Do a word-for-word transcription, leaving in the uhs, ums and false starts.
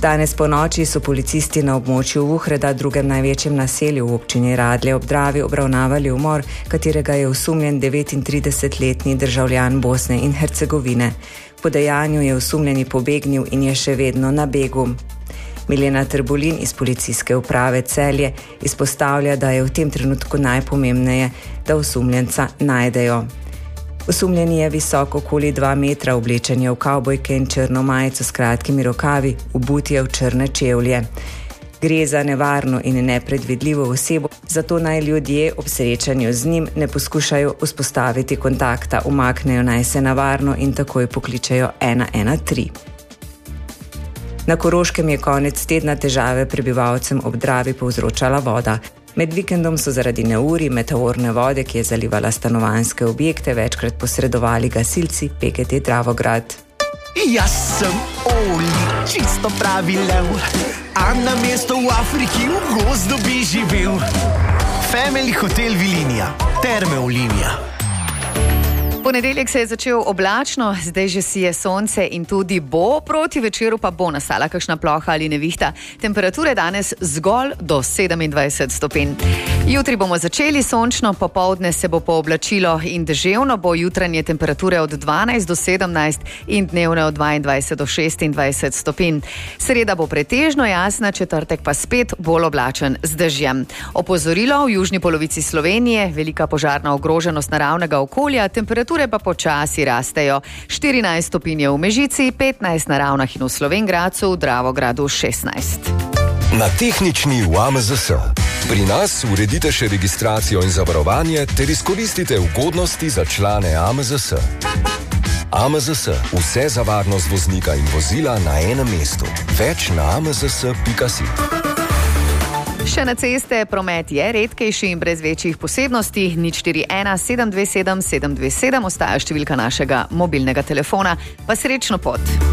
Danes po noči so policisti na območju Vuhreda, drugem največjem naselju v občini Radlje ob Dravi, obravnavali umor, katerega je osumljen devetintridesetletni državljan Bosne in Hercegovine. Po dejanju je osumljeni pobegnil in je še vedno na begu. Milena Trbulin iz policijske uprave Celje izpostavlja, da je v tem trenutku najpomembneje, da osumljenca najdejo. Osumljeni je visok okoli dva metra, oblečen je v kavbojke in črno majico s kratkimi rokavi, obut je v črne čevlje. Gre za nevarno in nepredvidljivo osebo, zato naj ljudje ob srečanju z njim ne poskušajo vzpostaviti kontakta, umaknejo naj se na varno in takoj pokličejo ena ena tri. Na Koroškem je konec tedna težave prebivalcem ob Dravi povzročala voda. Med vikendom so zaradi neurij meteorne vode, ki je zalivala stanovanjske objekte, večkrat posredovali gasilci P G T Dravograd. Jaz sem Oli, čisto pravi lev, a na mesto v Afriki v gozdu bi živel. Family Hotel Vilinija, Terme Olimija. Ponedeljek se je začel oblačno, zdaj že sije sonce in tudi bo, proti večeru pa bo nastala kakšna ploha ali nevihta. Temperature danes zgolj do sedemindvajset stopinj. Jutri bomo začeli sončno, popoldne se bo pooblačilo in deževno, bo jutranje temperature od dvanajst do sedemnajst in dnevne od dvaindvajset do šestindvajset stopinj. Sreda bo pretežno jasna, četrtek pa spet bolj oblačen z dežjem. Opozorilo v južni polovici Slovenije, velika požarna ogroženost naravnega okolja, temperature pa počasi rastejo. štirinajst stopinj je v Mežici, petnajst na Ravnah in v Slovenj Gradcu, v Dravogradu šestnajst. Na tehnični v A M Z S. Pri nas uredite še registracijo in zavarovanje ter izkoristite ugodnosti za člane A M Z S. A M Z S. Vse za varnost voznika in vozila na enem mestu. Več na a m z s pika si. Še na ceste promet je redkejši in brez večjih posebnosti. nič štiri ena sedem dve sedem sedem dve sedem ostaja številka našega mobilnega telefona. Pa srečno pot!